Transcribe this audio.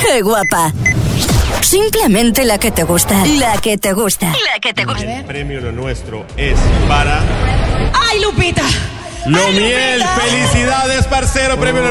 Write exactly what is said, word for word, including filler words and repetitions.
¡Qué guapa! Simplemente la que te gusta. La que te gusta. La que te gusta. El premio Lo Nuestro es para... ¡Ay, Lupita! Lo ¡Ay, Miel. Lupita! ¡Felicidades, parcero! Premio